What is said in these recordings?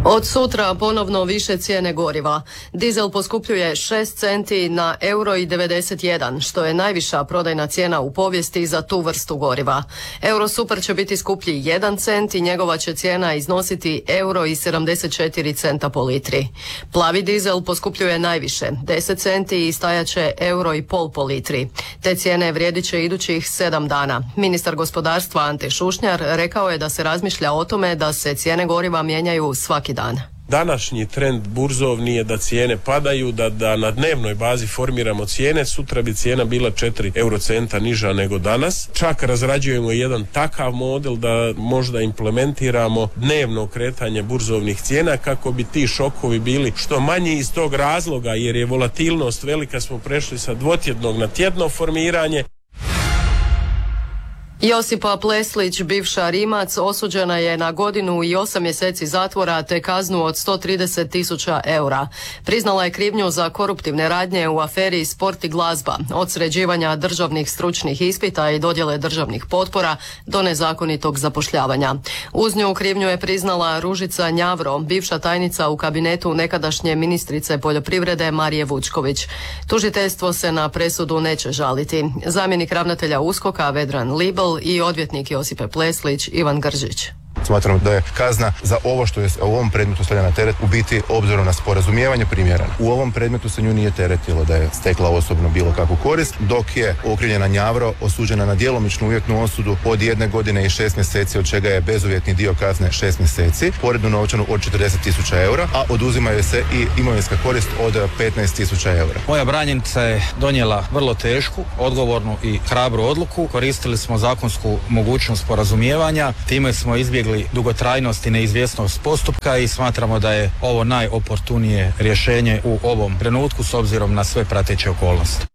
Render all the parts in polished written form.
Od sutra ponovno više cijene goriva. Dizel poskupljuje 6 centi na €1,91, što je najviša prodajna cijena u povijesti za tu vrstu goriva. Eurosuper će biti skuplji 1 cent i njegova će cijena iznositi €1,74 po litri. Plavi dizel poskupljuje najviše, 10 centi i stajaće €1,5 po litri. Te cijene vrijedit će idućih 7 dana. Ministar gospodarstva Ante Šušnjar rekao je da se razmišlja o tome da se cijene goriva mijenjaju svaki dan. Današnji trend burzovni je da cijene padaju, da na dnevnoj bazi formiramo cijene. Sutra bi cijena bila 4 eurocenta niža nego danas. Čak razrađujemo jedan takav model da možda implementiramo dnevno kretanje burzovnih cijena kako bi ti šokovi bili što manji. Iz tog razloga, jer je volatilnost velika, smo prešli sa dvotjednog na tjedno formiranje. Josipa Pleslić, bivša Rimac, osuđena je na 1 godinu i 8 mjeseci zatvora te kaznu od 130.000 eura. Priznala je krivnju za koruptivne radnje u aferi Sport i glazba, od sređivanja državnih stručnih ispita i dodjele državnih potpora do nezakonitog zapošljavanja. Uz nju krivnju je priznala Ružica Njavro, bivša tajnica u kabinetu nekadašnje ministrice poljoprivrede Marije Vučković. Tužiteljstvo se na presudu neće žaliti. Zamjenik ravnatelja USKOK-a Vedran Libel i odvjetnik Josipe Pleslić Ivan Gržić. Smatramo da je kazna za ovo što je u ovom predmetu stavljena na teret u biti obzirom na sporazumijevanje primjerena. U ovom predmetu se nju nije teretilo da je stekla osobno bilo kakvu korist, dok je okrivljena Njavro osuđena na djelomičnu uvjetnu osudu od 1 godine i 6 mjeseci, od čega je bezuvjetni dio kazne 6 mjeseci, porednu novčanu od 40.000 eura, a oduzimaju se i imovinska korist od 15.000 eura. Moja branjenica je donijela vrlo tešku, odgovornu i hrabru odluku. Koristili smo zakonsku mogućnost sporazumijevanja, time smo izbjegli dugotrajnost i neizvjesnost postupka i smatramo da je ovo najoportunije rješenje u ovom trenutku s obzirom na sve prateće okolnosti.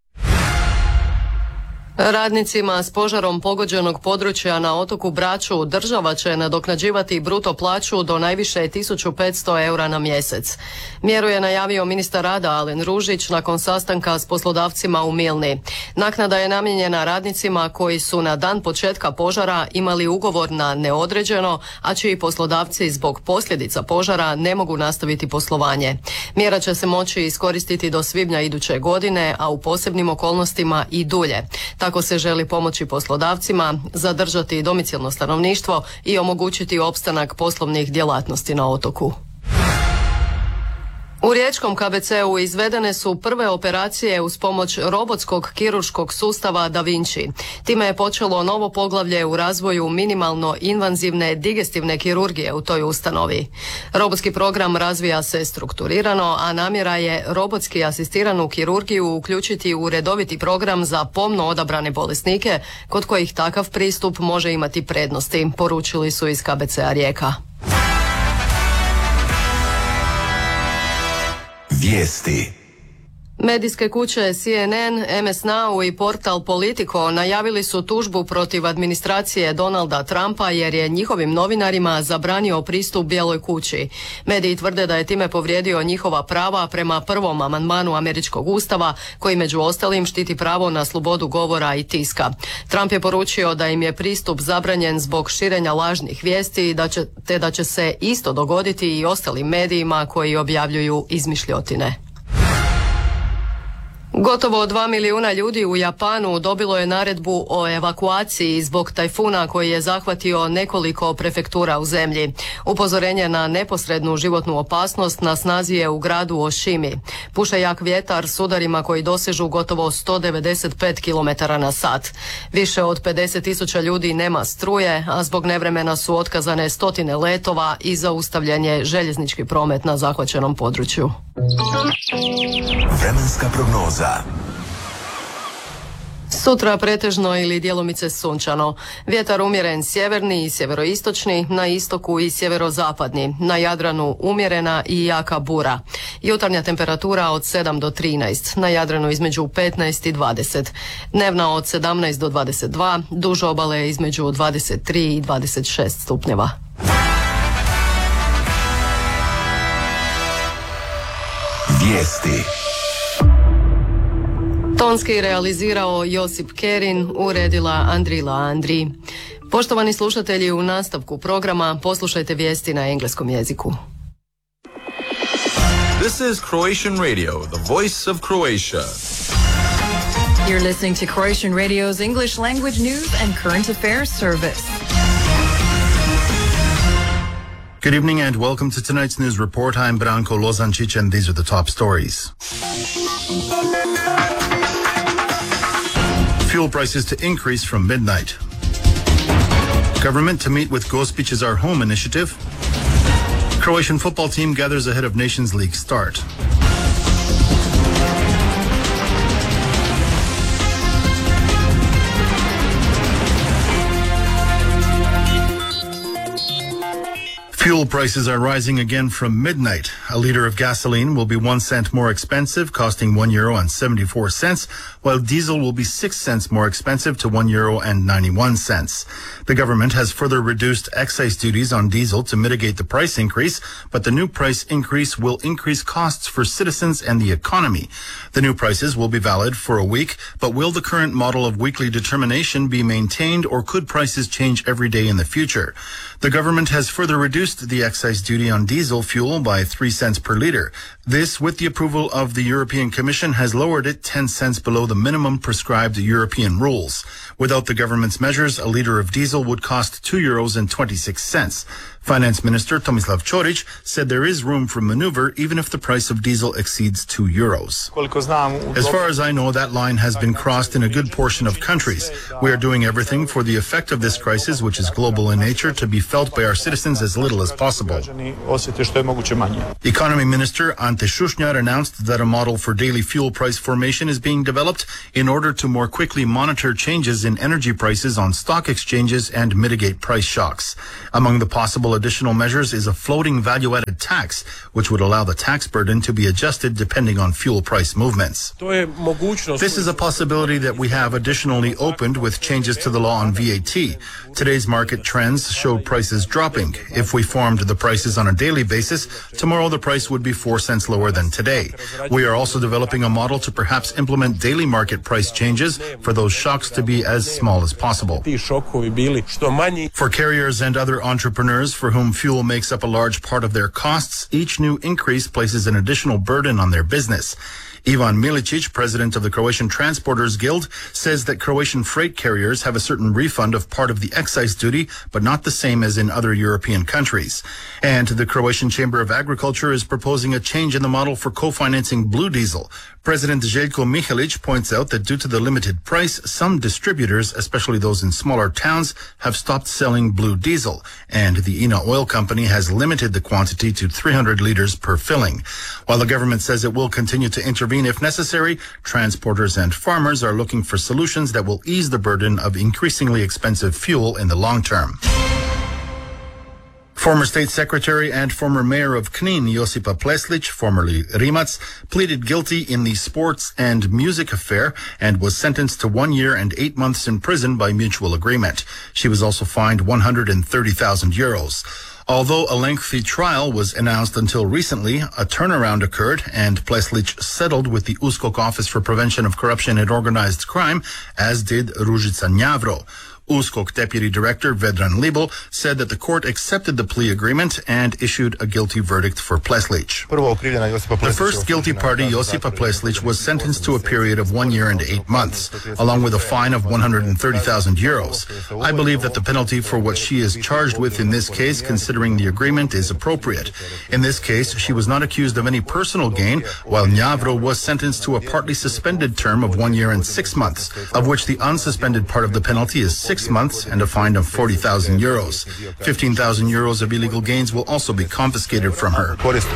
Radnicima s požarom pogođenog područja na otoku Braču država će nadoknađivati bruto plaću do najviše 1.500 eura na mjesec. Mjeru je najavio ministar rada Alen Ružić nakon sastanka s poslodavcima u Milni. Naknada je namijenjena radnicima koji su na dan početka požara imali ugovor na neodređeno, a čiji poslodavci zbog posljedica požara ne mogu nastaviti poslovanje. Mjera će se moći iskoristiti do svibnja iduće godine, a u posebnim okolnostima i dulje. Tako se želi pomoći poslodavcima, zadržati domicilno stanovništvo i omogućiti opstanak poslovnih djelatnosti na otoku. U riječkom KBC-u izvedene su prve operacije uz pomoć robotskog kirurškog sustava Da Vinci. Time je počelo novo poglavlje u razvoju minimalno invazivne digestivne kirurgije u toj ustanovi. Robotski program razvija se strukturirano, a namjera je robotski asistiranu kirurgiju uključiti u redoviti program za pomno odabrane bolesnike, kod kojih takav pristup može imati prednosti, poručili su iz KBC-a Rijeka. Vijesti. Medijske kuće CNN, MS Now i portal Politico najavili su tužbu protiv administracije Donalda Trumpa jer je njihovim novinarima zabranio pristup Bijeloj kući. Mediji tvrde da je time povrijedio njihova prava prema prvom amandmanu američkog ustava, koji među ostalim štiti pravo na slobodu govora i tiska. Trump je poručio da im je pristup zabranjen zbog širenja lažnih vijesti te da će se isto dogoditi i ostalim medijima koji objavljuju izmišljotine. Gotovo 2 milijuna ljudi u Japanu dobilo je naredbu o evakuaciji zbog tajfuna koji je zahvatio nekoliko prefektura u zemlji. Upozorenje na neposrednu životnu opasnost na snazi je u gradu Oshimi. Puše jak vjetar s udarima koji dosežu gotovo 195 km na sat. Više od 50.000 ljudi nema struje, a zbog nevremena su otkazane stotine letova i zaustavljen je željeznički promet na zahvaćenom području. Vremenska prognoza. Sutra pretežno ili djelomice sunčano. Vjetar umjeren sjeverni i sjeveroistočni, na istoku i sjeverozapadni. Na Jadranu umjerena i jaka bura. Jutarnja temperatura od 7 do 13, na Jadranu između 15 i 20. Dnevna od 17 do 22, duž obale između 23 i 26 stupnjeva. Vijesti. Tonski realizirao Josip Kerin, uredila Andrila Andri. Poštovani slušatelji, u nastavku programa poslušajte vijesti na engleskom jeziku. This is Croatian Radio, the voice of Croatia. You're listening to Croatian Radio's English language news and current affairs service. Good evening and welcome to tonight's news report. I'm Branko Lozancic and these are the top stories. Fuel prices to increase from midnight. Government to meet with Gospić is Our Home initiative. Croatian football team gathers ahead of Nations League start. Fuel prices are rising again from midnight. A liter of gasoline will be 1 cent more expensive, costing €1.74, while diesel will be 6 cents more expensive to €1.91. The government has further reduced excise duties on diesel to mitigate the price increase, but the new price increase will increase costs for citizens and the economy. The new prices will be valid for a week, but will the current model of weekly determination be maintained, or could prices change every day in the future? The government has further reduced the excise duty on diesel fuel by 3 cents per liter. This, with the approval of the European Commission, has lowered it 10 cents below the minimum prescribed European rules. Without the government's measures, a liter of diesel would cost €2.26. Finance Minister Tomislav Ćorić said there is room for maneuver even if the price of diesel exceeds €2. As far as I know, that line has been crossed in a good portion of countries. We are doing everything for the effect of this crisis, which is global in nature, to be felt by our citizens as little as possible. Economy Minister Ante Šušnjar announced that a model for daily fuel price formation is being developed in order to more quickly monitor changes in energy prices on stock exchanges and mitigate price shocks. Among the possible additional measures is a floating value-added tax, which would allow the tax burden to be adjusted depending on fuel price movements. This is a possibility that we have additionally opened with changes to the law on VAT. Today's market trends show prices dropping. If we formed the prices on a daily basis, tomorrow the price would be 4 cents lower than today. We are also developing a model to perhaps implement daily market price changes for those shocks to be as small as possible. For carriers and other entrepreneurs for whom fuel makes up a large part of their costs, each new increase places an additional burden on their business. Ivan Milicic, president of the Croatian Transporters Guild, says that Croatian freight carriers have a certain refund of part of the excise duty, but not the same as in other European countries. And the Croatian Chamber of Agriculture is proposing a change in the model for co-financing blue diesel. President Željko Mihalic points out that due to the limited price, some distributors, especially those in smaller towns, have stopped selling blue diesel, and the INA Oil Company has limited the quantity to 300 liters per filling. While the government says it will continue to intervene if necessary, transporters and farmers are looking for solutions that will ease the burden of increasingly expensive fuel in the long term. Former State Secretary and former Mayor of Knin, Josipa Pleslić, formerly Rimac, pleaded guilty in the sports and music affair and was sentenced to 1 year and 8 months in prison by mutual agreement. She was also fined €130,000. Although a lengthy trial was announced until recently, a turnaround occurred and Pleslić settled with the USKOK Office for Prevention of Corruption and Organized Crime, as did Ružica Njavro. USKOK Deputy Director Vedran Libel said that the court accepted the plea agreement and issued a guilty verdict for Pleslić. The first guilty party, Josipa Pleslić, was sentenced to a period of 1 year and 8 months, along with a fine of €130,000. I believe that the penalty for what she is charged with in this case, considering the agreement, is appropriate. In this case, she was not accused of any personal gain, while Njavro was sentenced to a partly suspended term of 1 year and 6 months, of which the unsuspended part of the penalty is 6 months and a fine of €40,000. €15,000 of illegal gains will also be confiscated from her.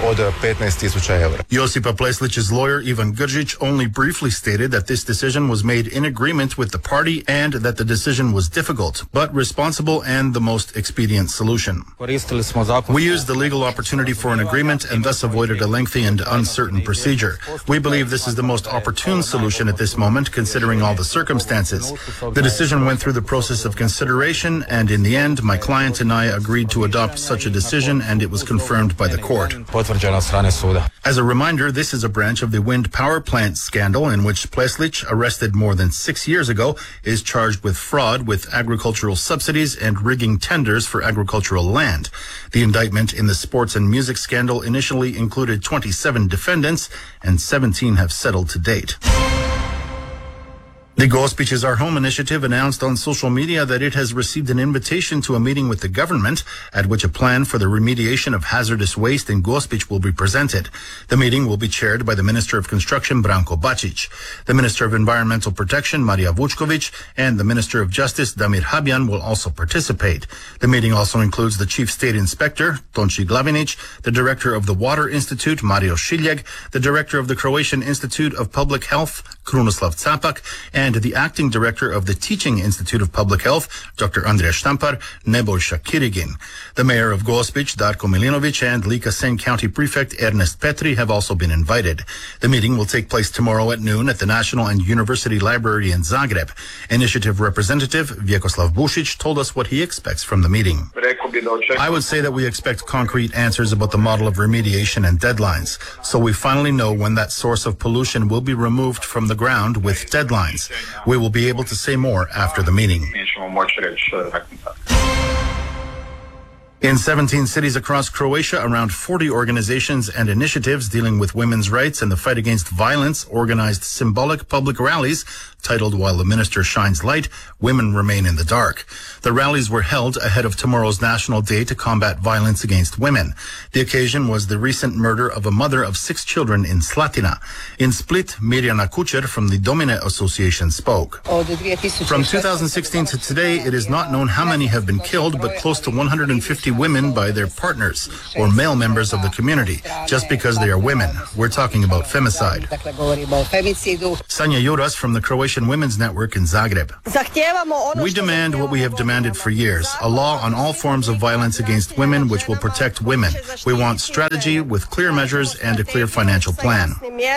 Josipa Pleslić's lawyer Ivan Grgić only briefly stated that this decision was made in agreement with the party and that the decision was difficult, but responsible and the most expedient solution. We used the legal opportunity for an agreement and thus avoided a lengthy and uncertain procedure. We believe this is the most opportune solution at this moment, considering all the circumstances. The decision went through the process process of consideration, and in the end, my client and I agreed to adopt such a decision, and it was confirmed by the court. Potvrđeno od strane suda. As a reminder, this is a branch of the wind power plant scandal in which Pleslic, arrested more than 6 years ago, is charged with fraud with agricultural subsidies and rigging tenders for agricultural land. The indictment in the sports and music scandal initially included 27 defendants, and 17 have settled to date. The Gospić is Our Home initiative announced on social media that it has received an invitation to a meeting with the government at which a plan for the remediation of hazardous waste in Gospić will be presented. The meeting will be chaired by the Minister of Construction, Branko Bačić. The Minister of Environmental Protection, Marija Vučković, and the Minister of Justice, Damir Habjan, will also participate. The meeting also includes the Chief State Inspector, Tonči Glavinić, the Director of the Water Institute, Mario Šiljeg, the Director of the Croatian Institute of Public Health, Krunoslav Capak, and the Acting Director of the Teaching Institute of Public Health, Dr. Andrija Štampar, Nebojša Kirigin. The Mayor of Gospić, Darko Milinović, and Lika-Sen County Prefect Ernest Petri have also been invited. The meeting will take place tomorrow at noon at the National and University Library in Zagreb. Initiative Representative Vjekoslav Bušić told us what he expects from the meeting. I would say that we expect concrete answers about the model of remediation and deadlines, so we finally know when that source of pollution will be removed from the ground with deadlines. We will be able to say more after the meeting. In 17 cities across Croatia, around 40 organizations and initiatives dealing with women's rights and the fight against violence organized symbolic public rallies titled While the Minister Shines Light, Women Remain in the Dark. The rallies were held ahead of tomorrow's National Day to Combat Violence Against Women. The occasion was the recent murder of a mother of 6 children in Slatina. In Split, Mirjana Kučer from the Domine Association spoke. From 2016 to today, it is not known how many have been killed, but close to 150 women by their partners or male members of the community, just because they are women. We're talking about femicide. Sanja Juras from the Croatian Women's Network in Zagreb. We demand what we have demanded for years, a law on all forms of violence against women which will protect women. We want strategy with clear measures and a clear financial plan.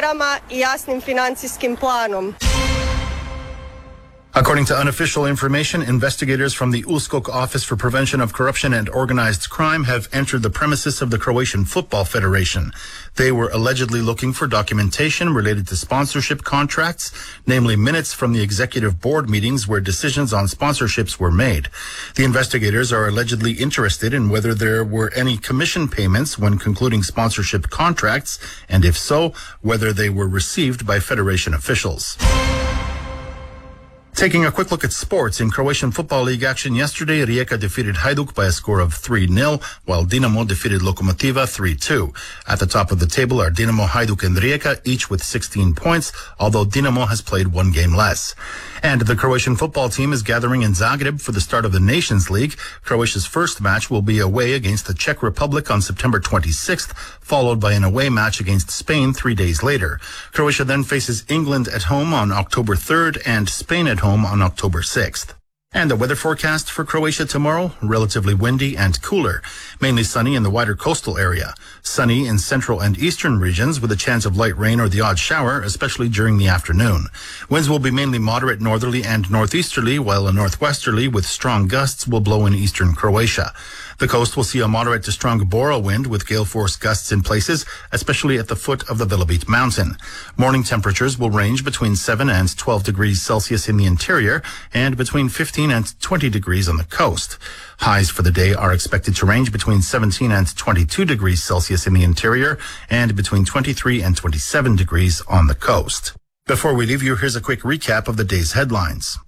According to unofficial information, investigators from the USKOK Office for Prevention of Corruption and Organized Crime have entered the premises of the Croatian Football Federation. They were allegedly looking for documentation related to sponsorship contracts, namely minutes from the executive board meetings where decisions on sponsorships were made. The investigators are allegedly interested in whether there were any commission payments when concluding sponsorship contracts, and if so, whether they were received by Federation officials. Taking a quick look at sports, in Croatian Football League action yesterday, Rijeka defeated Hajduk by a score of 3-0, while Dinamo defeated Lokomotiva 3-2. At the top of the table are Dinamo, Hajduk, and Rijeka, each with 16 points, although Dinamo has played 1 game less. And the Croatian football team is gathering in Zagreb for the start of the Nations League. Croatia's first match will be away against the Czech Republic on September 26th, followed by an away match against Spain 3 days later. Croatia then faces England at home on October 3rd and Spain at home on October 6th. And the weather forecast for Croatia tomorrow, relatively windy and cooler. Mainly sunny in the wider coastal area. Sunny in central and eastern regions with a chance of light rain or the odd shower, especially during the afternoon. Winds will be mainly moderate northerly and northeasterly, while a northwesterly with strong gusts will blow in eastern Croatia. The coast will see a moderate to strong Bora wind with gale force gusts in places, especially at the foot of the Velebit mountain. Morning temperatures will range between 7 and 12 degrees Celsius in the interior and between 15 and 20 degrees on the coast. Highs for the day are expected to range between 17 and 22 degrees Celsius in the interior and between 23 and 27 degrees on the coast. Before we leave you, here's a quick recap of the day's headlines.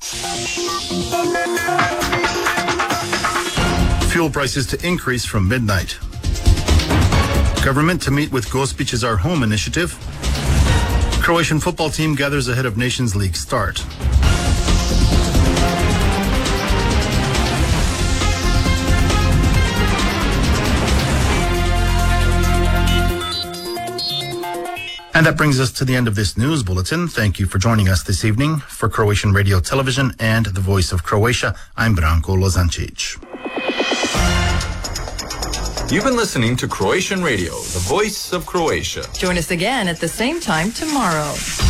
Fuel prices to increase from midnight. Government to meet with Gospić is Our Home initiative. Croatian football team gathers ahead of Nations League start. And that brings us to the end of this news bulletin. Thank you for joining us this evening. For Croatian Radio Television and the Voice of Croatia, I'm Branko Lozancic. You've been listening to Croatian Radio, the voice of Croatia. Join us again at the same time tomorrow.